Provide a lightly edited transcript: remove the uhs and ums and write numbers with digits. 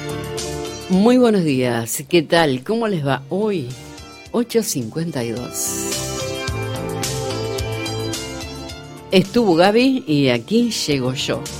Muy buenos días, ¿qué tal? ¿Cómo les va hoy? 8:52. Estuvo Gaby y aquí llego yo.